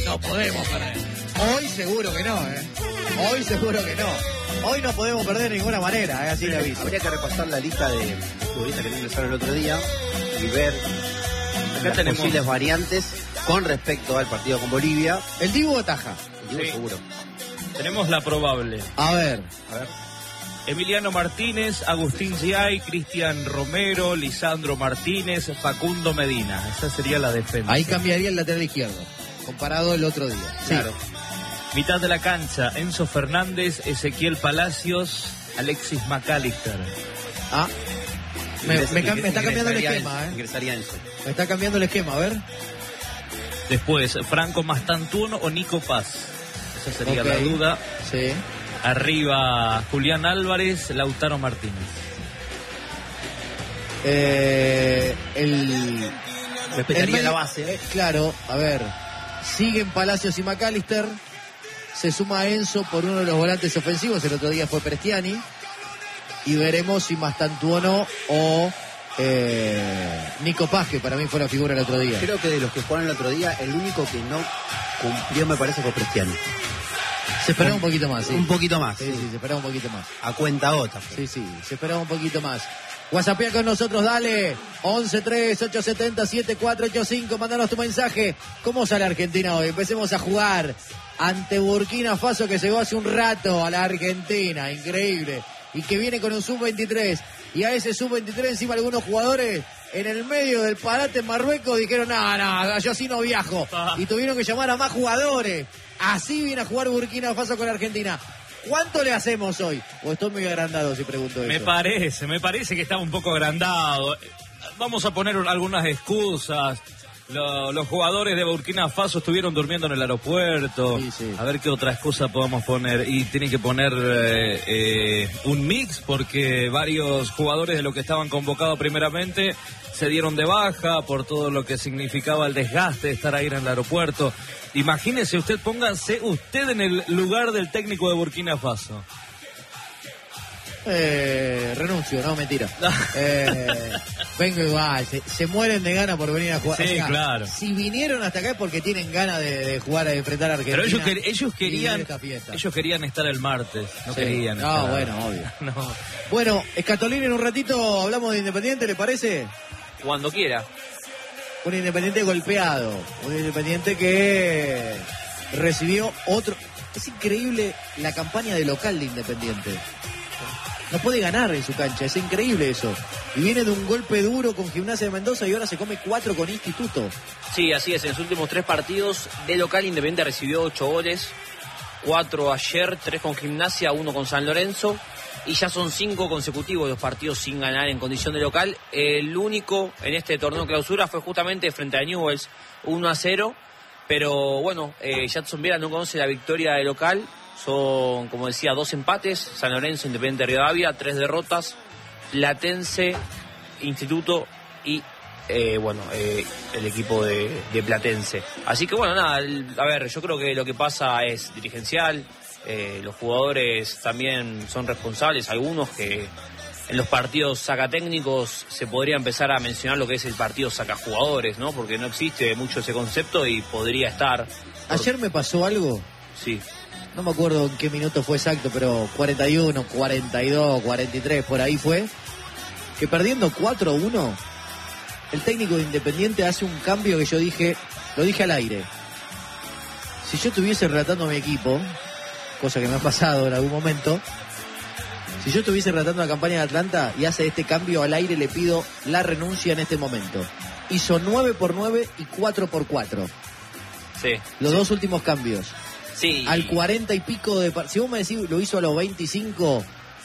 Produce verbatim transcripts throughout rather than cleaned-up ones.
no podemos perder. Hoy seguro que no, ¿eh? Hoy seguro que no. Hoy no podemos perder de ninguna manera, ¿eh? Así le aviso. Habría que repasar la lista de futbolistas que ingresaron el otro día y ver Acá las tenemos posibles variantes con respecto al partido con Bolivia. El Dibu o Taja. El Dibu Sí. seguro. Tenemos la probable. A ver. A ver. Emiliano Martínez, Agustín Giay, Cristian Romero, Lisandro Martínez, Facundo Medina. Esa sería la defensa. Ahí cambiaría el lateral izquierdo, comparado el otro día. Sí. Claro. Mitad de la cancha, Enzo Fernández, Ezequiel Palacios, Alexis McAllister. Ah, me, Ingres- me cam- me está cambiando el ingresaría esquema, Enzo, ¿eh? Ingresaría Enzo. Me está cambiando el esquema, a ver. Después, Franco Mastantuono o Nico Paz. Esa sería Ok. la duda. Sí. Arriba, Julián Álvarez, Lautaro Martínez. Eh, el... Respetaría el medio- la base. eh, claro, a ver. Siguen Palacios y McAllister. Se suma Enzo por uno de los volantes ofensivos. El otro día fue Prestiani. Y veremos si Mastantuono o eh, Nico Paz, que para mí fue la figura el otro día. Creo que de los que jugaron el otro día, el único que no cumplió, me parece, fue Prestiani. Se esperaba un poquito más, sí. Un poquito más. Sí, sí, se esperaba un poquito más. A cuenta gota. Sí, sí, se esperaba un poquito más. WhatsAppea con nosotros, dale. once tres ocho siete cero siete cuatro ocho cinco. Mándanos tu mensaje. ¿Cómo sale Argentina hoy? Empecemos a jugar ante Burkina Faso, que llegó hace un rato a la Argentina. Increíble. Y que viene con un sub veintitrés. Y a ese sub veintitrés encima algunos jugadores en el medio del parate en Marruecos dijeron, no, no, yo así no viajo. Y tuvieron que llamar a más jugadores. Así viene a jugar Burkina Faso con Argentina. ¿Cuánto le hacemos hoy? O estoy muy agrandado si pregunto eso. Me parece, me parece que está un poco agrandado. Vamos a poner algunas excusas. Lo- los jugadores de Burkina Faso estuvieron durmiendo en el aeropuerto. Sí, sí. A ver qué otra excusa podemos poner. Y tienen que poner eh, eh, un mix porque varios jugadores de los que estaban convocados primeramente se dieron de baja por todo lo que significaba el desgaste de estar ahí en el aeropuerto. Imagínese usted, póngase usted en el lugar del técnico de Burkina Faso. Eh, renuncio, no, mentira. Eh, vengo igual, se, se mueren de ganas por venir a jugar. Sí, claro. Si vinieron hasta acá es porque tienen ganas de, de jugar, de enfrentar a Argentina. Pero ellos, quer- ellos y vivir querían esta fiesta. ellos querían estar el martes, no Sí. querían No, estar- bueno, obvio. No. Bueno, Escatolín, en un ratito hablamos de Independiente, ¿le parece? Cuando quiera. Un Independiente golpeado, un Independiente que recibió otro... Es increíble la campaña de local de Independiente. No puede ganar en su cancha, es increíble eso. Y viene de un golpe duro con Gimnasia de Mendoza y ahora se come cuatro con Instituto. Sí, así es. En sus últimos tres partidos de local, Independiente recibió ocho goles. Cuatro ayer, tres con Gimnasia, uno con San Lorenzo. Y ya son cinco consecutivos los partidos sin ganar en condición de local. El único en este torneo clausura fue justamente frente a Newell's, uno a cero. Pero bueno, eh, Jadson Viera no conoce la victoria de local. Son, como decía, dos empates. San Lorenzo, Independiente Rivadavia, tres derrotas. Platense, Instituto y, eh, bueno, eh, el equipo de, de Platense. Así que bueno, nada, el- a ver, yo creo que lo que pasa es dirigencial. Eh, los jugadores también son responsables, algunos que en los partidos sacatécnicos se podría empezar a mencionar lo que es el partido sacajugadores, ¿no? Porque no existe mucho ese concepto y podría estar. Ayer me pasó algo, Sí. no me acuerdo en qué minuto fue exacto, pero cuarenta y uno, cuarenta y dos, cuarenta y tres, por ahí fue, que perdiendo cuatro a uno, el técnico de Independiente hace un cambio que yo dije, lo dije al aire. Si yo estuviese relatando a mi equipo, cosa que me ha pasado en algún momento, si yo estuviese relatando la campaña de Atlanta y hace este cambio al aire, le pido la renuncia en este momento. Hizo nueve por nueve y cuatro por cuatro. Sí. Los sí. dos últimos cambios. Sí. Al cuarenta y pico de... par- Si vos me decís lo hizo a los veinticinco,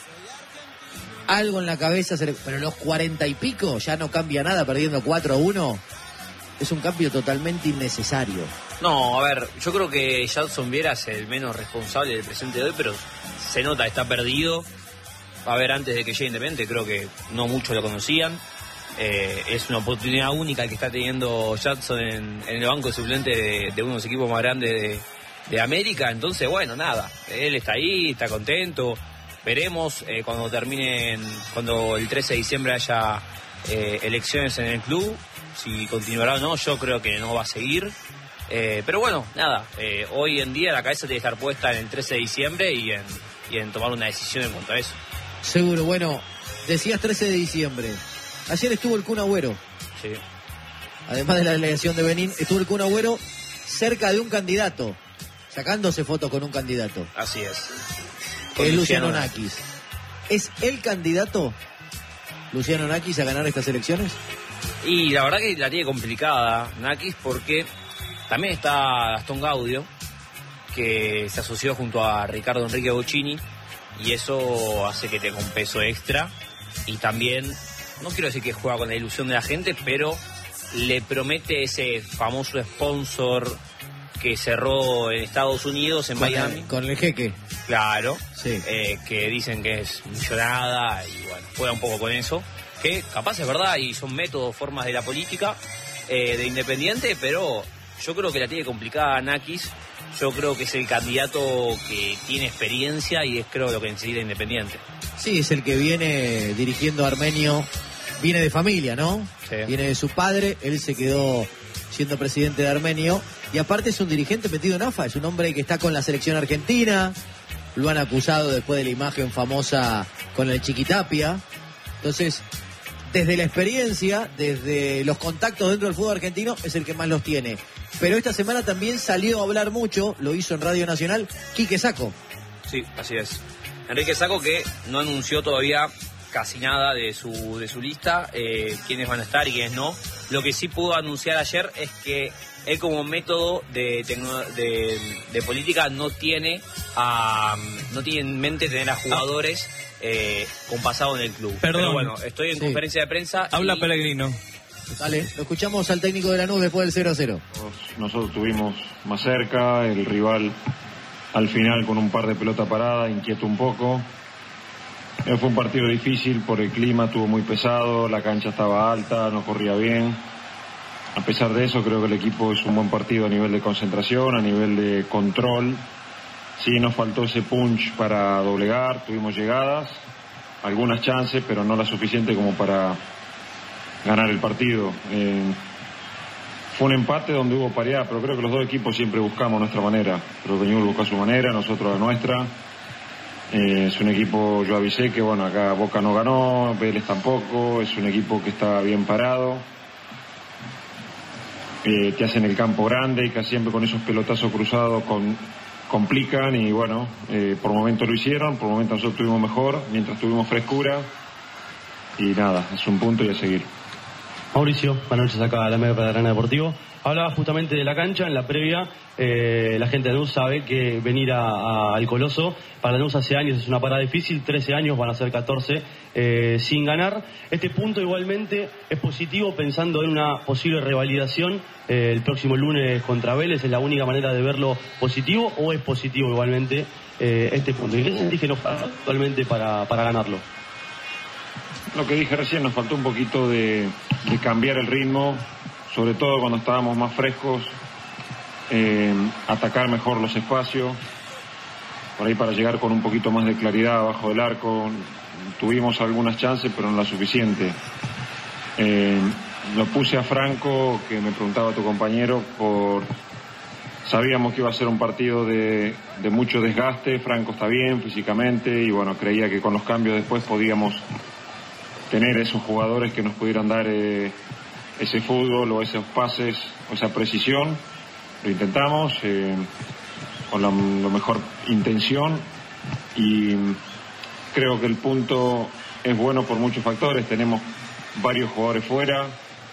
algo en la cabeza, se le- pero los cuarenta y pico ya no cambia nada, perdiendo cuatro a uno. Es un cambio totalmente innecesario. No, a ver, yo creo que Jadson Viera es el menos responsable del presente de hoy, pero se nota, está perdido. A ver, antes de que llegue Independiente, creo que no muchos lo conocían. Eh, es una oportunidad única que está teniendo Jadson en, en el banco de suplente de, de uno de los equipos más grandes de, de América. Entonces, bueno, nada, él está ahí, está contento. Veremos eh, cuando terminen, cuando el trece de diciembre haya eh, elecciones en el club, si continuará o no. Yo creo que no va a seguir. Eh, pero bueno, nada, eh, hoy en día la cabeza tiene que estar puesta en el trece de diciembre y en, y en tomar una decisión en cuanto a eso. Seguro, bueno, decías trece de diciembre. Ayer estuvo el Kun Agüero. Sí. Además de la delegación de Benín, estuvo el Kun Agüero cerca de un candidato, sacándose fotos con un candidato. Así es. Que es Luciano Nakis. ¿Es el candidato Luciano Nakis a ganar estas elecciones? Y la verdad que la tiene complicada Nakis porque también está Gastón Gaudio, que se asoció junto a Ricardo Enrique Bocchini, y eso hace que tenga un peso extra. Y también, no quiero decir que juega con la ilusión de la gente, pero le promete ese famoso sponsor que cerró en Estados Unidos, en con Miami. El, con el jeque. Claro, sí. eh, que dicen que es millonada y bueno, juega un poco con eso. Que capaz es verdad y son métodos, formas de la política eh, de Independiente, pero yo creo que la tiene complicada Nakis. Yo creo que es el candidato que tiene experiencia y es creo lo que necesita Independiente. Sí, es el que viene dirigiendo a Armenio, viene de familia, ¿no? Sí. Viene de su padre, él se quedó siendo presidente de Armenio y aparte es un dirigente metido en A F A, es un hombre que está con la selección argentina, lo han acusado después de la imagen famosa con el Chiquitapia. Entonces, desde la experiencia, desde los contactos dentro del fútbol argentino, es el que más los tiene. Pero esta semana también salió a hablar mucho, lo hizo en Radio Nacional, Quique Sacco. Sí, así es. Enrique Sacco, que no anunció todavía casi nada de su de su lista, eh, quiénes van a estar y quiénes no. Lo que sí pudo anunciar ayer es que él como método de, tecno, de, de política no tiene a, no tiene en mente tener a jugadores eh, con pasado en el club. Perdón. Pero bueno, estoy en sí. conferencia de prensa. Habla y... Pellegrino. Dale, lo escuchamos al técnico de Lanús después del cero a cero. Nosotros estuvimos más cerca, el rival al final con un par de pelota parada inquietó un poco. Eh, fue un partido difícil por el clima, estuvo muy pesado, la cancha estaba alta, no corría bien. A pesar de eso, creo que el equipo hizo un buen partido a nivel de concentración, a nivel de control. Sí, nos faltó ese punch para doblegar, tuvimos llegadas, algunas chances, pero no la suficiente como para ganar el partido. Eh, fue un empate donde hubo paridad, pero creo que los dos equipos siempre buscamos nuestra manera. Creo que Newell's busca su manera, nosotros la nuestra. Eh, es un equipo, yo avisé que bueno, acá Boca no ganó, Vélez tampoco, es un equipo que está bien parado, eh, que hacen el campo grande y que siempre con esos pelotazos cruzados con, complican y bueno, eh, por momentos lo hicieron, por momentos nosotros estuvimos mejor, mientras tuvimos frescura y nada, es un punto y a seguir. Mauricio, buenas noches acá a la Media Padrana Deportivo. Hablaba justamente de la cancha, en la previa, eh, la gente de Lanús sabe que venir a, a, al Coloso, para Lanús hace años es una parada difícil, trece años, van a ser catorce, eh, sin ganar. Este punto igualmente es positivo pensando en una posible revalidación eh, el próximo lunes contra Vélez, ¿es la única manera de verlo positivo o es positivo igualmente eh, este punto? ¿Y qué sentís que nos falta actualmente para, para ganarlo? Lo que dije recién, nos faltó un poquito de, de cambiar el ritmo, sobre todo cuando estábamos más frescos, eh, atacar mejor los espacios, por ahí para llegar con un poquito más de claridad abajo del arco. Tuvimos algunas chances, pero no las suficientes. Eh, lo puse a Franco, que me preguntaba tu compañero, por sabíamos que iba a ser un partido de, de mucho desgaste. Franco está bien físicamente y bueno, creía que con los cambios después podíamos tener esos jugadores que nos pudieran dar eh, ese fútbol o esos pases o esa precisión. Lo intentamos eh, con la, la mejor intención y creo que el punto es bueno por muchos factores. Tenemos varios jugadores fuera,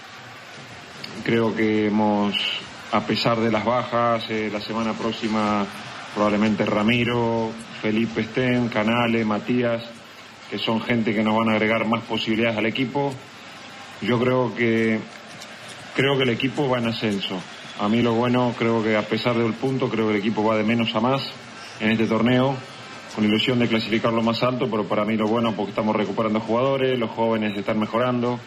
creo que hemos, a pesar de las bajas, eh, la semana próxima probablemente Ramiro, Felipe estén, Canales, Matías, que son gente que nos van a agregar más posibilidades al equipo. Yo creo que creo que el equipo va en ascenso. A mí lo bueno, creo que a pesar del punto, creo que el equipo va de menos a más en este torneo, con ilusión de clasificarlo más alto, pero para mí lo bueno porque estamos recuperando jugadores, los jóvenes están mejorando.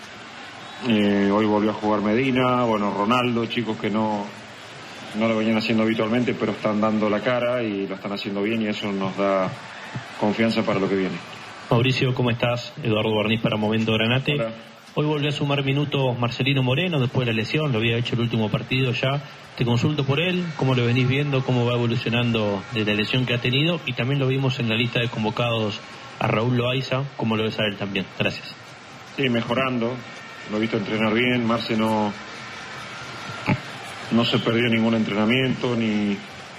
Eh, hoy volvió a jugar Medina, bueno, Ronaldo, chicos que no, no lo venían haciendo habitualmente, pero están dando la cara y lo están haciendo bien y eso nos da confianza para lo que viene. Mauricio, ¿cómo estás? Eduardo Barniz para Momento Granate. Hola. Hoy volvió a sumar minutos Marcelino Moreno después de la lesión, lo había hecho el último partido ya. Te consulto por él, cómo lo venís viendo, cómo va evolucionando de la lesión que ha tenido, y también lo vimos en la lista de convocados a Raúl Loaiza, cómo lo ves a él también. Gracias. Sí, mejorando, lo he visto entrenar bien. Marce no, no se perdió ningún entrenamiento, ni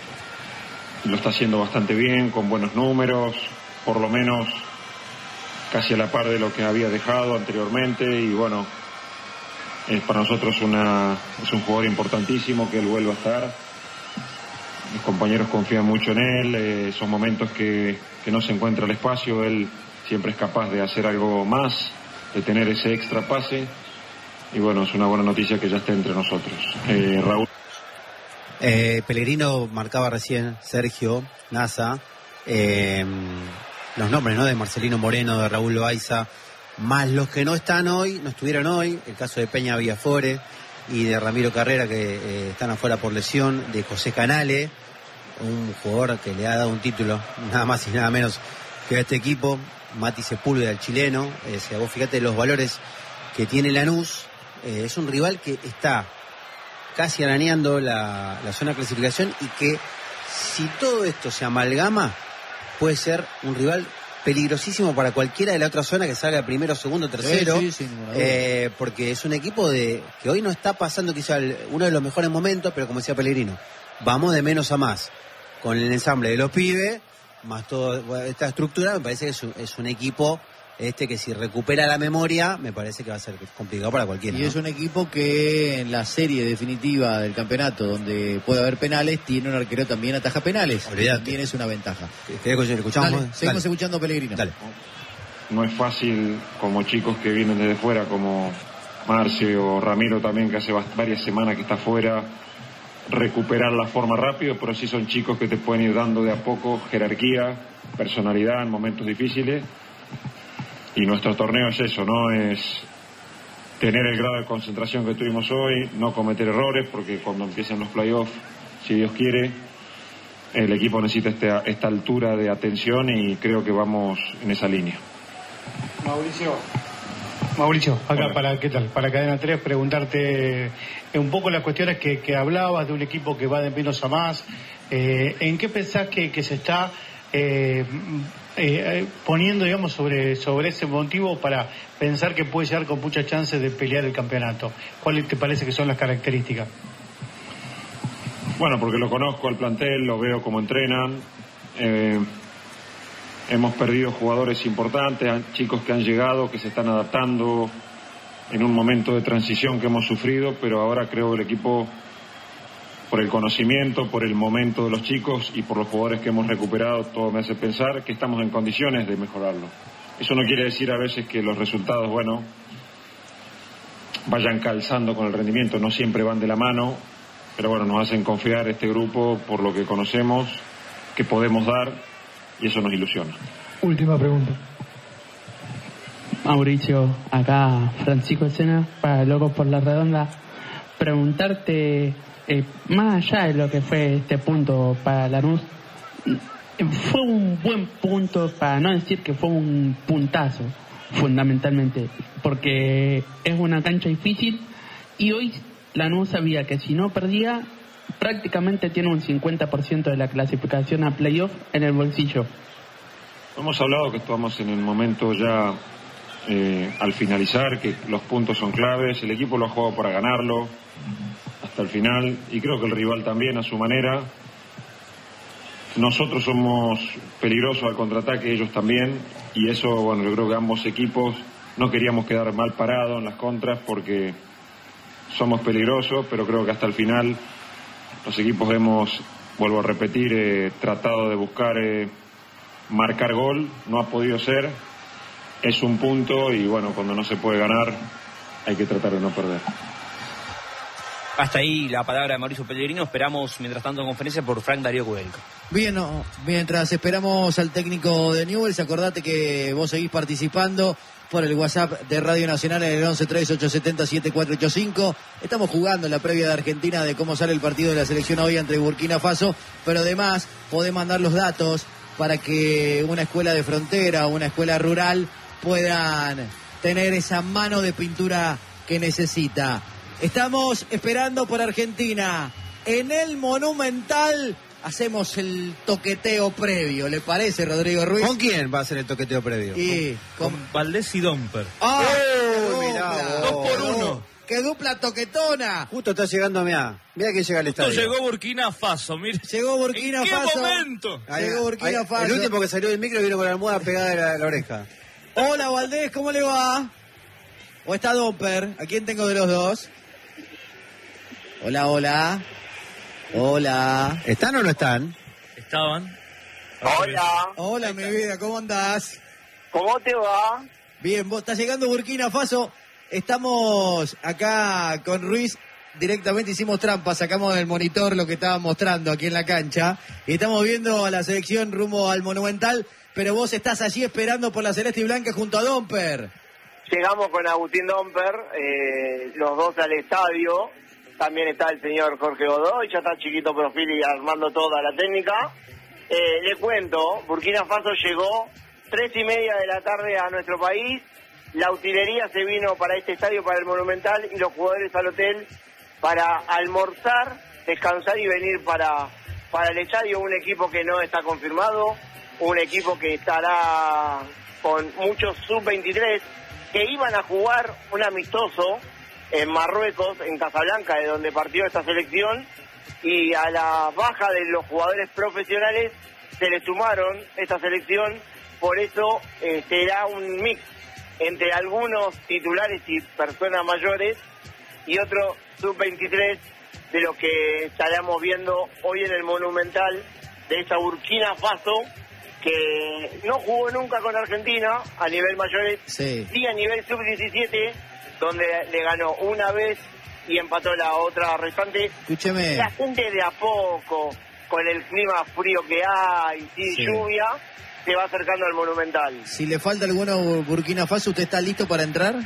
lo está haciendo bastante bien, con buenos números, por lo menos casi a la par de lo que había dejado anteriormente, y bueno, es para nosotros una, es un jugador importantísimo que él vuelva a estar. Mis compañeros confían mucho en él, eh, esos momentos que, que no se encuentra el espacio, él siempre es capaz de hacer algo más, de tener ese extra pase, y bueno, es una buena noticia que ya esté entre nosotros. Eh, Raúl. Eh, Pellegrino marcaba recién, Sergio, Nasa, eh, los nombres, ¿no? De Marcelino Moreno, de Raúl Loaiza, más los que no están hoy, no estuvieron hoy, el caso de Peña Villafore y de Ramiro Carrera, que eh, están afuera por lesión, de José Canale, un jugador que le ha dado un título, nada más y nada menos que a este equipo, Mati Sepúlveda, el chileno. Eh, si vos fíjate los valores que tiene Lanús, eh, es un rival que está casi arañando la, la zona de clasificación, y que si todo esto se amalgama, puede ser un rival peligrosísimo para cualquiera de la otra zona que salga primero, segundo, tercero, sí, sí, eh, porque es un equipo de que hoy no está pasando quizá el, uno de los mejores momentos, pero como decía Pellegrino, vamos de menos a más, con el ensamble de los pibes, más toda esta estructura. Me parece que es un, es un equipo este que si recupera la memoria, me parece que va a ser complicado para cualquiera. Y ¿no? es un equipo que en la serie definitiva del campeonato, donde puede haber penales, tiene un arquero también ataja penales. Olvidate. También es una ventaja. ¿Escuchamos? Dale, seguimos Dale. escuchando a Pellegrino. Dale. No es fácil, como chicos que vienen desde fuera, como Marce o Ramiro también, que hace varias semanas que está fuera, recuperar la forma rápido, pero sí son chicos que te pueden ir dando de a poco jerarquía, personalidad en momentos difíciles. Y nuestro torneo es eso, ¿no? Es tener el grado de concentración que tuvimos hoy, no cometer errores, porque cuando empiecen los playoffs, si Dios quiere, el equipo necesita este, esta altura de atención, y creo que vamos en esa línea. Mauricio, Mauricio, acá Hola. para, ¿qué tal? Para Cadena tres, preguntarte eh, un poco las cuestiones que, que hablabas de un equipo que va de menos a más. Eh, ¿En qué pensás que, que se está eh, eh, poniendo, digamos, sobre, sobre ese motivo para pensar que puede llegar con muchas chances de pelear el campeonato? ¿Cuáles te parece que son las características? Bueno, porque lo conozco al plantel, lo veo cómo entrenan. Eh, hemos perdido jugadores importantes, chicos que han llegado, que se están adaptando en un momento de transición que hemos sufrido, pero ahora creo que el equipo, por el conocimiento, por el momento de los chicos y por los jugadores que hemos recuperado, todo me hace pensar que estamos en condiciones de mejorarlo. Eso no quiere decir a veces que los resultados, bueno, vayan calzando con el rendimiento, no siempre van de la mano, pero bueno, nos hacen confiar este grupo por lo que conocemos, que podemos dar, y eso nos ilusiona. Última pregunta. Mauricio, acá Francisco Escena, para Locos por la Redonda. Preguntarte, eh, más allá de lo que fue este punto para Lanús, fue un buen punto, para no decir que fue un puntazo, fundamentalmente, porque es una cancha difícil, y hoy Lanús sabía que si no perdía, prácticamente tiene un cincuenta por ciento de la clasificación a playoff en el bolsillo. Hemos hablado que estamos en el momento ya eh, al finalizar, que los puntos son claves, el equipo lo ha jugado para ganarlo hasta el final, y creo que el rival también a su manera. Nosotros somos peligrosos al contraataque, ellos también, y eso, bueno, yo creo que ambos equipos no queríamos quedar mal parados en las contras, porque somos peligrosos, pero creo que hasta el final los equipos hemos, vuelvo a repetir, eh, tratado de buscar eh, marcar gol, no ha podido ser, es un punto, y bueno, cuando no se puede ganar hay que tratar de no perder. Hasta ahí la palabra de Mauricio Pellegrino. Esperamos, mientras tanto, en conferencia por Frank Darío Kudelka. Bien, no, mientras esperamos al técnico de Newell's, acordate que vos seguís participando por el WhatsApp de Radio Nacional en el once tres ocho siete cero siete cuatro ocho cinco. Estamos jugando en la previa de Argentina de cómo sale el partido de la selección hoy entre Burkina Faso, pero además podés mandar los datos para que una escuela de frontera o una escuela rural puedan tener esa mano de pintura que necesita. Estamos esperando por Argentina. En el Monumental hacemos el toqueteo previo, ¿le parece, Rodrigo Ruiz? ¿Con quién va a ser el toqueteo previo? Y con, con Valdés y Domper. ¡Ah! ¡Oh, mirá, dos por uno! ¡Qué dupla toquetona! Justo está llegando, mirá. Mirá que llega el estadio. Justo llegó Burkina Faso, mire. Llegó Burkina ¿En qué Faso. momento? Ahí, Llegó Burkina ahí, Faso. El último que salió del micro vino con la almohada pegada de la, la oreja. Hola, Valdés, ¿cómo le va? ¿O está Domper? ¿A quién tengo de los dos? Hola, hola. Hola. ¿Están o no están? Estaban. Hola. Hola, mi vida, ¿cómo andás? ¿Cómo te va? Bien, vos estás llegando Burkina Faso. Estamos acá con Ruiz. Directamente hicimos trampa, sacamos del monitor lo que estaba mostrando aquí en la cancha. Y estamos viendo a la selección rumbo al Monumental. Pero vos estás allí esperando por la Celeste y Blanca junto a Domper. Llegamos con Agustín Domper, eh, los dos al estadio. También está el señor Jorge Godoy, ya está Chiquito Profil y armando toda la técnica. Eh, le cuento, Burkina Faso llegó tres y media de la tarde a nuestro país. La utilería se vino para este estadio, para el Monumental, y los jugadores al hotel para almorzar, descansar y venir para, para el estadio. Un equipo que no está confirmado, un equipo que estará con muchos sub veintitrés que iban a jugar un amistoso en Marruecos, en Casablanca, de donde partió esta selección, y a la baja de los jugadores profesionales se le sumaron esta selección. Por eso eh, será un mix entre algunos titulares y personas mayores y otro sub veintitrés de lo que estaremos viendo hoy en el Monumental, de esa Burkina Faso que no jugó nunca con Argentina a nivel mayores, sí, sí a nivel sub diecisiete, donde le ganó una vez y empató la otra restante. Escúcheme. La gente de a poco, con el clima frío que hay, sin Sí. lluvia, se va acercando al Monumental. Si le falta alguno a Burkina Faso, ¿usted está listo para entrar?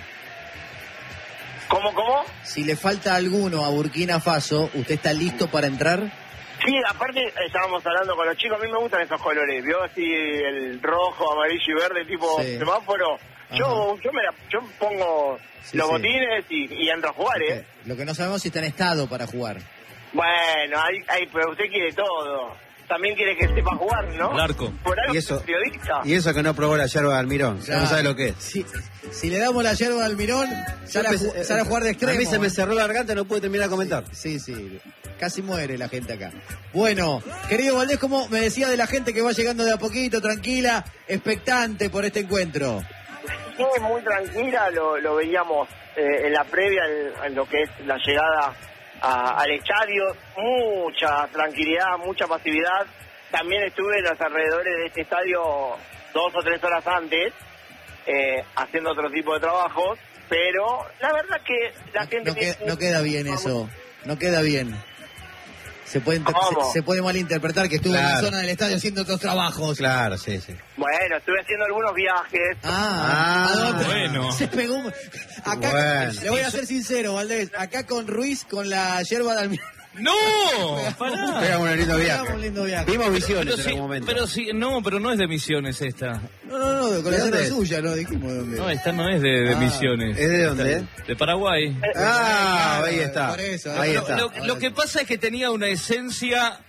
¿Cómo, cómo? Si le falta alguno a Burkina Faso, ¿usted está listo para entrar? Sí, aparte estábamos hablando con los chicos, a mí me gustan esos colores, ¿vio? Así el rojo, amarillo y verde, tipo Sí. semáforo. Yo, yo me la, yo pongo Sí, los sí. botines y, y entro a jugar, ¿eh? Lo que no sabemos es si está en estado para jugar. Bueno, ahí, ahí, pero usted quiere todo. También quiere que sepa jugar, ¿no? El arco. Por algo Y es eso, periodista. y eso que no probó la yerba de Almirón. Claro. No sabe lo que es. Si, si le damos la yerba al Mirón, sale a, Yo ju- empecé- sale a jugar de extremo. A mí se me cerró la garganta, no pude terminar de comentar. Sí, sí, casi muere la gente acá. Bueno, querido Valdés, como me decía de la gente que va llegando de a poquito, tranquila, expectante por este encuentro. Sí, muy tranquila, lo, lo veíamos eh, en la previa, en, en lo que es la llegada a- al estadio. Mucha tranquilidad, mucha pasividad. También estuve en los alrededores de este estadio dos o tres horas antes, eh, haciendo otro tipo de trabajos, pero la verdad que la gente... No, que- no queda bien eso, no queda bien. Se puede, inter- ¿Cómo? se, se puede malinterpretar que estuvo en la Claro. zona del estadio haciendo otros trabajos. Claro, sí, sí. Bueno, estuve haciendo algunos viajes. Ah, Ah, ¿a dónde? bueno. Se pegó un- Acá, Bueno. le voy a ser sincero, Valdés, acá con Ruiz, con la yerba de Almirón. ¡No! ¡Pará! Pegamos un lindo viaje. Pegamos un lindo viaje. Vimos visiones Pero en sí, algún momento. pero sí, no, pero no es de Misiones esta. No, no, no, con la ¿De dónde zona es? suya, no dijimos dónde. No, esta no es de, de Ah, Misiones. ¿Es de dónde? Esta- De Paraguay. Ah, Claro, ahí está. por eso, Ahí lo- está. Lo, lo que pasa es que tenía una esencia...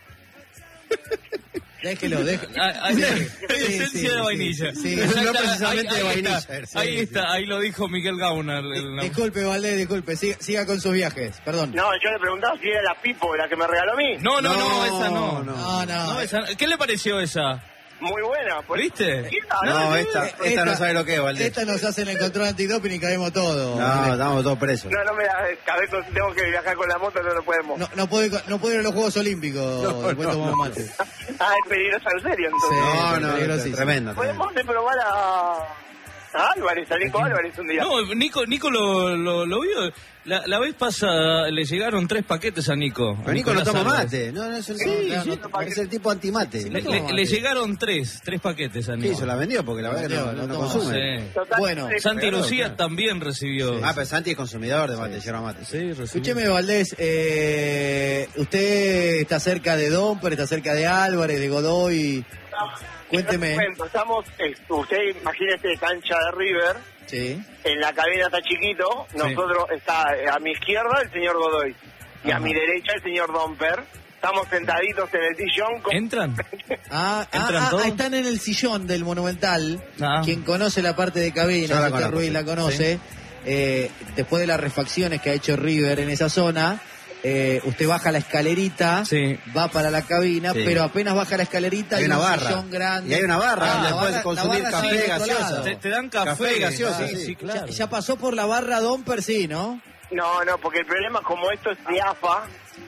Déjelo, déjelo. Ah, ah, Sí, esencia sí, de sí, vainilla. sí. No Exacta- precisamente de vainilla. Está, Sí, ahí sí. está, ahí lo dijo Miguel Gauner. el- la- Disculpe, Valdés, disculpe. Siga, siga con sus viajes, perdón. No, yo le preguntaba si era la Pipo, la que me regaló a mí. No, no, no, No, esa no. no. No, no. No, esa- ¿Qué le pareció esa? Muy buena. por- ¿Viste? Sí, No, no, esta, Eh, esta no sabe lo que es, Valdés. Esta nos hacen el control antidoping y caemos todos. No, estamos todos presos. no, no me la cabeza, tengo que viajar con la moto, no lo podemos. No, no puede, no puede ir a los Juegos Olímpicos. No, después no, tomamos no. mate. Ah, es peligrosa en serio, entonces. Sí. No, no, peligrosísimo. tremendo. tremendo. Podemos de probar a, a Álvarez, a Nico Álvarez un día. No, Nico, Nico lo, lo, lo vio. La, la vez pasada le llegaron tres paquetes a Nico. a Pero Nico no Nicolás toma Álvarez. mate. No, no es el, Sí, no, sí. no, es el tipo antimate. Le, No toma le- mate. le llegaron tres, tres paquetes a Sí, Nico. se la vendió porque la verdad que no, vendió, no, no no toma. consume. Sí. Total, Bueno, sí. Santi Claro, Lucía claro. también recibió. Ah, pero Santi es consumidor de mate, yerba mate. Sí, recibió. Escúcheme, Valdés, eh, usted está cerca de Domper, está cerca de Álvarez, de Godoy. Cuénteme. Bueno, estamos, eh, usted imagínese cancha de River, Sí. En la cabina está Chiquito, nosotros está a mi izquierda el señor Godoy y Ajá. a mi derecha el señor Domper. Estamos sentaditos en el sillón. Con... ¿Entran? Ah, ¿Entran ah, ah, todos? están en el sillón del Monumental. Ah. Quien conoce la parte de cabina, Yo la José conozco, Ruiz sí. la conoce. Eh, después de las refacciones que ha hecho River en esa zona, eh, usted baja la escalerita, Sí. va para la cabina, Sí. pero apenas baja la escalerita Hay hay una un barra. sillón grande. Y hay una barra Ah, donde la puedes barra- consumir la barra café, está del otro gaseosa. lado. Te, te dan café. Café y gaseosa, Ah, sí. sí, claro. Ya, ya pasó por la barra Domper, sí, ¿no? No, no, porque el problema es como esto es de A F A,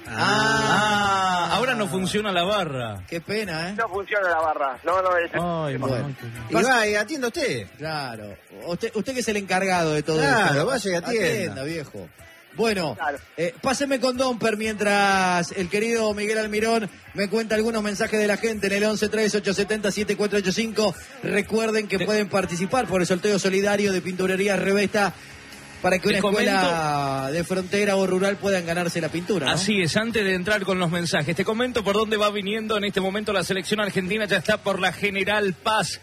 Ah, ahora no funciona la barra. Qué pena, ¿eh? no funciona la barra. No, no, es... Ay, Bueno. Y va, y atienda usted. Claro. Usted, usted que es el encargado de todo Claro, esto. vaya y atienda. viejo. Bueno, Claro. eh, páseme con Domper mientras el querido Miguel Almirón me cuenta algunos mensajes de la gente en el once tres ocho siete cero siete cuatro ocho cinco. Recuerden que pueden participar por el sorteo solidario de Pinturería Revesta para que Te una escuela de frontera o rural puedan ganarse la pintura, ¿no? Así es, antes de entrar con los mensajes, te comento por dónde va viniendo en este momento la selección argentina. Ya está por la General Paz,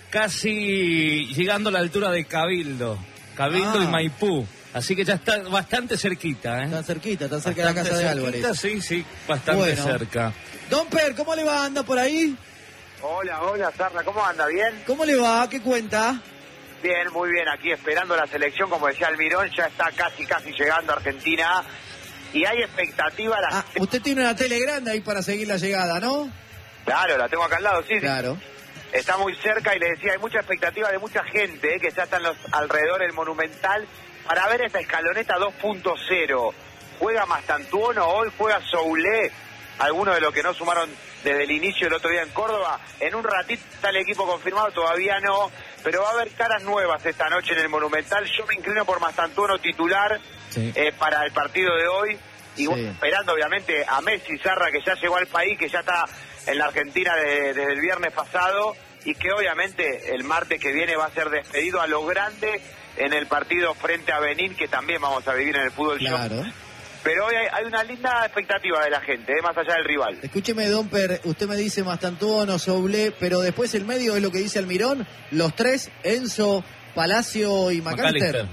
casi llegando a la altura de Cabildo. Cabildo Ah. y Maipú. Así que ya está bastante cerquita, ¿eh? Está cerquita, está cerca de la Bastante casa de cerquita, Álvarez. Sí, sí, bastante Bueno. cerca. Domper, ¿cómo le va? ¿Anda por ahí? Hola, hola, Sarna, ¿cómo anda? ¿Bien? ¿Cómo le va? ¿Qué cuenta? Bien, muy bien, aquí esperando la selección, como decía Almirón, ya está casi, casi llegando a Argentina y hay expectativa. La... Ah, usted tiene una tele grande ahí para seguir la llegada, ¿no? Claro, la tengo acá al lado, sí, sí. Claro. Está muy cerca y le decía, hay mucha expectativa de mucha gente eh, que ya está en los alrededor del Monumental para ver esta escaloneta dos punto cero. Juega Mastantuono, hoy juega Soulé, algunos de los que no sumaron desde el inicio del otro día en Córdoba. En un ratito está el equipo confirmado, todavía no, pero va a haber caras nuevas esta noche en el Monumental. Yo me inclino por Mastantuono titular Sí. eh, para el partido de hoy. Y Sí. bueno, esperando obviamente a Messi Zarra, que ya llegó al país, que ya está en la Argentina de- desde el viernes pasado y que obviamente el martes que viene va a ser despedido a lo grande en el partido frente a Benín, que también vamos a vivir en el fútbol show. Claro. Pero hoy hay, hay una linda expectativa de la gente, eh, más allá del rival. Escúcheme, Domper, usted me dice Mastantuono, Soulé, pero después el medio es lo que dice Almirón, los tres, Enzo, Palacio y McAllister.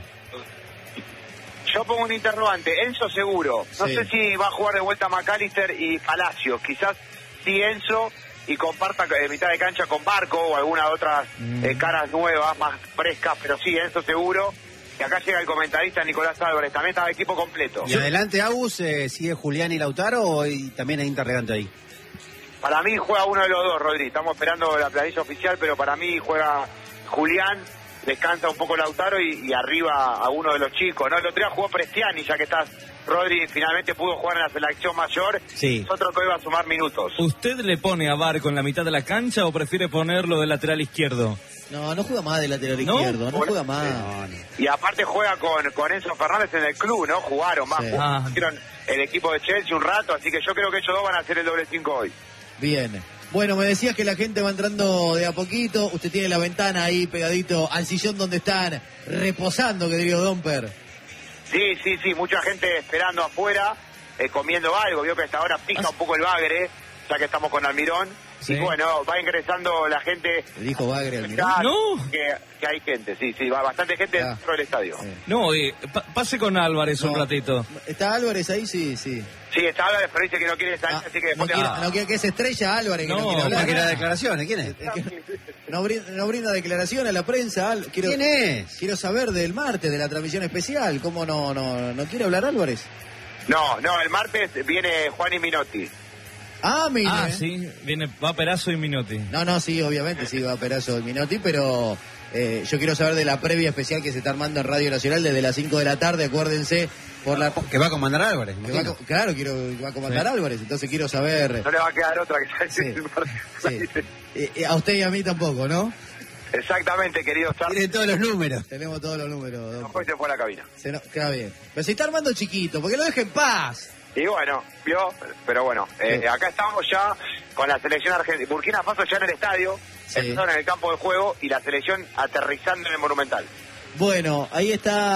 Yo pongo un interrogante, Enzo seguro. No Sí. sé si va a jugar de vuelta McAllister y Palacios. Quizás sí Enzo y comparta eh, mitad de cancha con Barco o alguna otra Mm. eh, caras nuevas, más frescas, pero sí Enzo seguro. Y acá llega el comentarista Nicolás Álvarez, también está el equipo completo. Y adelante, Agus, eh, ¿sigue Julián y Lautaro o y también hay interrogante ahí? Para mí juega uno de los dos, Rodri. Estamos esperando la planilla oficial, pero para mí juega Julián, descansa un poco Lautaro y, y arriba a uno de los chicos, ¿no? El otro día jugó Prestiani, ya que estás, Rodri, finalmente pudo jugar en la selección mayor. Sí. Nosotros que hoy va a sumar minutos. ¿Usted le pone a Barco en la mitad de la cancha o prefiere ponerlo de lateral izquierdo? No, no juega más de lateral ¿No? izquierdo, no juega más. Y aparte juega con, con Enzo Fernández en el club, ¿no? Jugaron, más Sí. Ah. jugaron el equipo de Chelsea un rato, así que yo creo que ellos dos van a hacer el doble cinco hoy. Bien. Bueno, me decías que la gente va entrando de a poquito. Usted tiene la ventana ahí pegadito al sillón donde están reposando, que diría Domper. Sí, sí, sí, mucha gente esperando afuera, eh, comiendo algo. Vio que hasta ahora pica un poco el bagre, ya que estamos con Almirón. Sí. Y bueno, va ingresando la gente. Le dijo Bagre al Almirón. Ya, No. Que, que hay gente, sí, sí, va bastante gente Ah. dentro del estadio. Sí. No, eh, pa- pase con Álvarez un No. ratito. ¿Está Álvarez ahí? Sí, sí. Sí, está Álvarez, pero dice que no quiere salir, Ah, así que no, después quiere, le- no quiere que se estrella Álvarez, que no, No, quiere hablar. Porque las declaraciones, ¿quién es? Es que no, brinda, no brinda declaración a la prensa. Al- Quiero, ¿Quién es? Quiero saber del martes, de la transmisión especial. ¿Cómo no, no, no quiere hablar Álvarez? No, no, el martes viene Juan y Minotti. Ah, mire. Ah, sí, viene, va Perazo y Minotti. No, no, sí, obviamente sí va a Perazo de Minotti, pero eh, yo quiero saber de la previa especial que se está armando en Radio Nacional desde las cinco de la tarde, acuérdense, por la... Que va a comandar Álvarez. que va a co- claro, quiero que va a comandar Sí. Álvarez, entonces quiero saber... No le va a quedar otra que salir Sí, el martes. sí. Eh, eh, a usted y a mí tampoco, ¿no? Exactamente, querido Sar. Tiene todos los números. Tenemos todos los números. don- Después se fue a la cabina. Se no- queda bien. Pero se está armando chiquito, porque lo deje en paz. Y bueno, vio, pero bueno, eh, Sí. acá estamos ya con la selección argentina. Burkina Faso ya en el estadio, Sí. empezaron en el campo de juego y la selección aterrizando en el Monumental. Bueno, ahí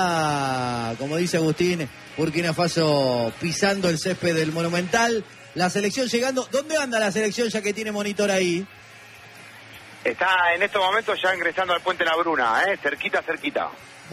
está, como dice Agustín, Burkina Faso pisando el césped del Monumental. La selección llegando. ¿Dónde anda la selección ya que tiene monitor ahí? Está en estos momentos ya ingresando al Puente La Bruna, ¿eh? cerquita, cerquita.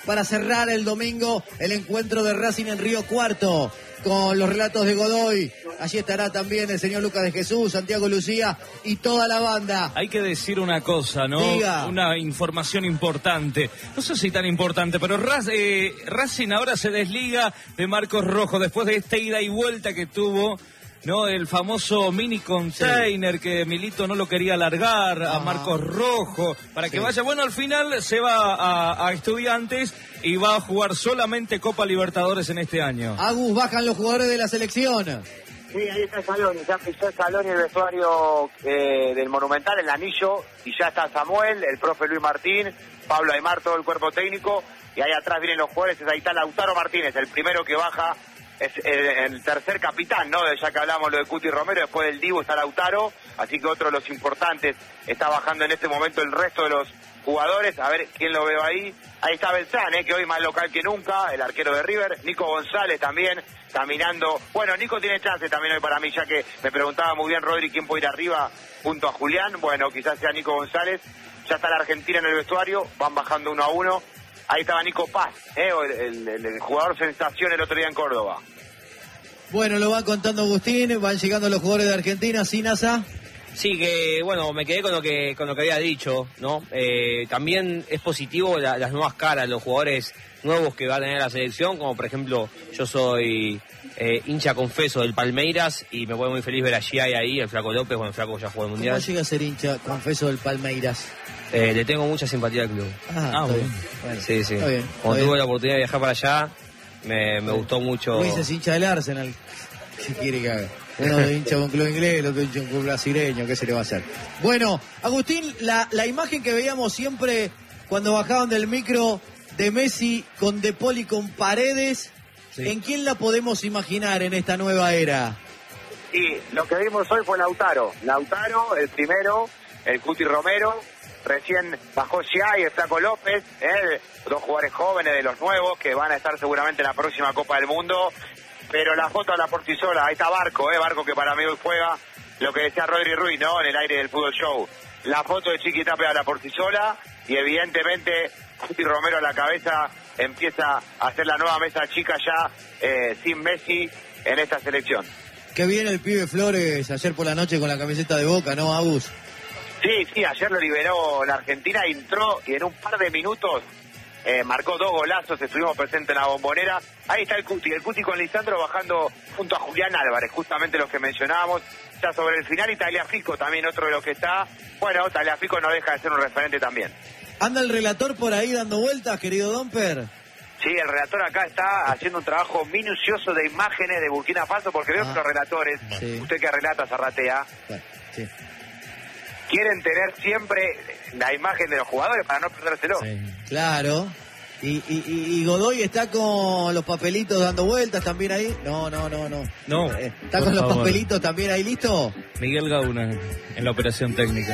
para cerrar el domingo el encuentro de Racing en Río Cuarto, con los relatos de Godoy. Allí estará también el señor Lucas de Jesús, Santiago Lucía y toda la banda. Hay que decir una cosa, ¿no? Diga. Una información importante. No sé si tan importante, pero Raz, eh, Racing ahora se desliga de Marcos Rojo después de esta ida y vuelta que tuvo, ¿no? El famoso mini container, sí, que Milito no lo quería largar. Ajá. A Marcos Rojo para que sí. vaya. Bueno, al final se va a, a Estudiantes y va a jugar solamente Copa Libertadores en este año. Agus, bajan los jugadores de la selección. Sí, ahí está Salón, ya pisó el Salón y el vestuario eh, del Monumental, el anillo, y ya está Samuel, el profe Luis Martín, Pablo Aymar, todo el cuerpo técnico, y ahí atrás vienen los jugadores, ahí está Lautaro Martínez, el primero que baja, es el, el tercer capitán, ¿no? Ya que hablamos lo de Cuti Romero, después del Divo está Lautaro, así que otro de los importantes está bajando en este momento el resto de los jugadores, a ver quién lo veo ahí. Ahí está Beltrán, eh, que hoy más local que nunca, el arquero de River. Nico González también, caminando. Bueno, Nico tiene chance también hoy para mí, ya que me preguntaba muy bien Rodri quién puede ir arriba junto a Julián. Bueno, quizás sea Nico González. Ya está la Argentina en el vestuario, van bajando uno a uno. Ahí estaba Nico Paz, eh, el, el, el jugador sensación el otro día en Córdoba. Bueno, lo va contando Agustín, van llegando los jugadores de Argentina, ¿sí, Nasa? Sí, que bueno, me quedé con lo que con lo que había dicho, ¿no? Eh, también es positivo la, las nuevas caras, los jugadores nuevos que va a tener la selección, como por ejemplo, yo soy eh, hincha confeso del Palmeiras y me pone muy feliz ver a Giai ahí, el Flaco López, bueno, el Flaco ya jugó el Mundial. ¿Cómo llega a ser hincha confeso del Palmeiras? Eh, le tengo mucha simpatía al club. Ah, ah bueno. bueno. Sí, sí. Está bien, está Cuando bien. tuve la oportunidad de viajar para allá, me, me gustó mucho. Luis es hincha del Arsenal. ¿Qué quiere que haga? Uno de hincha con club inglés, el otro hincha con club brasileño, ¿qué se le va a hacer? Bueno, Agustín, la, la imagen que veíamos siempre cuando bajaban del micro de Messi con De Paul y con Paredes, sí. ¿En quién la podemos imaginar en esta nueva era? Y lo que vimos hoy fue Lautaro. Lautaro, el primero, el Cuti Romero, recién bajó Giai, el Flaco López, eh, dos jugadores jóvenes de los nuevos que van a estar seguramente en la próxima Copa del Mundo. Pero la foto a la Portisola, ahí está Barco, eh, Barco que para mí hoy juega lo que decía Rodri Ruiz, ¿no? En el aire del Fútbol Show. La foto de Chiqui Tapia a la Portisola y evidentemente Cuti Romero a la cabeza empieza a hacer la nueva mesa chica ya eh, sin Messi en esta selección. Qué bien el pibe Flores ayer por la noche con la camiseta de Boca, ¿no, Agus? Sí, sí, ayer lo liberó la Argentina, entró y en un par de minutos Eh, marcó dos golazos, estuvimos presentes en la Bombonera. Ahí está el Cuti, el Cuti con Lisandro bajando junto a Julián Álvarez, justamente los que mencionábamos. Ya sobre el final, y Tagliafico también otro de los que está. Bueno, Tagliafico no deja de ser un referente también. ¿Anda el relator por ahí dando vueltas, querido Domper? Sí, el relator acá está haciendo un trabajo minucioso de imágenes de Burkina Faso, porque veo ah, que los relatores, sí. Usted que relata Zarratea, sí. quieren tener siempre la imagen de los jugadores para no perdérselo. Sí. Claro. Y, y, y Godoy está con los papelitos dando vueltas también ahí. No, no, no, no. No. Eh, ¿Está con los favor. papelitos también ahí listo? Miguel Gauna en la operación técnica.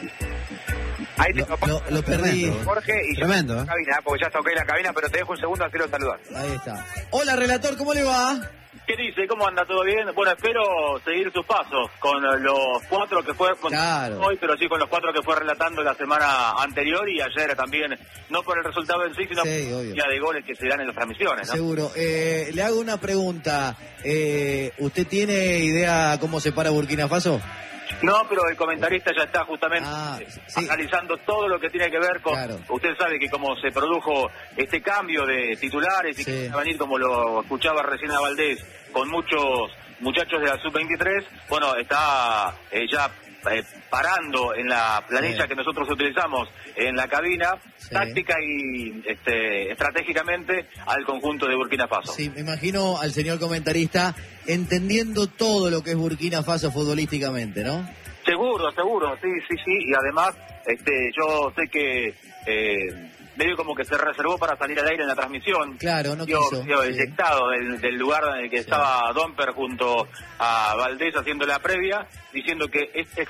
Ahí te lo, lo, lo perdí. Jorge, y tremendo, yo ¿eh? cabina, porque ya toqué la cabina, pero te dejo un segundo así lo saludas. Ahí está. Hola, relator, ¿cómo le va? ¿Qué dice? ¿Cómo anda? ¿Todo bien? Bueno, espero seguir sus pasos con los cuatro que fue claro. hoy, pero sí con los cuatro que fue relatando la semana anterior y ayer también, no por el resultado en sí, sino sí, por la de goles que se dan en las transmisiones, ¿no? Seguro. Eh, le hago una pregunta. Eh, ¿Usted tiene idea cómo se para Burkina Faso? No, pero el comentarista ya está justamente ah, sí. analizando todo lo que tiene que ver con... Claro. Usted sabe que como se produjo este cambio de titulares y sí. que va a venir, como lo escuchaba recién a Valdés, con muchos muchachos de la sub veintitrés, bueno, está eh, ya eh, parando en la planilla sí. que nosotros utilizamos en la cabina, sí. táctica y este, estratégicamente al conjunto de Burkina Faso. Sí, me imagino al señor comentarista entendiendo todo lo que es Burkina Faso futbolísticamente, ¿no? Seguro, seguro, sí, sí, sí, y además este, yo sé que... Eh, medio como que se reservó para salir al aire en la transmisión. Claro, no dio, quiso. Dio sí. eyectado del, del lugar en el que sí. estaba Domper junto a Valdés haciendo la previa, diciendo que es, es